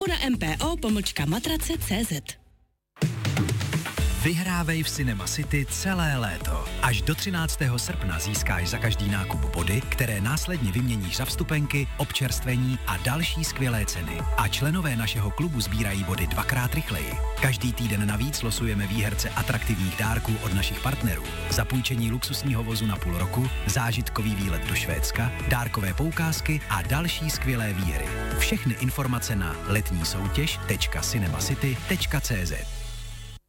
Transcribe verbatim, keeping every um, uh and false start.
na mpo pomlčka matrace tečka cé zet. Vyhrávej v Cinema City celé léto. Až do třináctého srpna získáš za každý nákup body, které následně vyměníš za vstupenky, občerstvení a další skvělé ceny. A členové našeho klubu sbírají body dvakrát rychleji. Každý týden navíc losujeme výherce atraktivních dárků od našich partnerů. Zapůjčení luxusního vozu na půl roku, zážitkový výlet do Švédska, dárkové poukázky a další skvělé výhry. Všechny informace na letní soutěž tečka cinemacity tečka cé zet.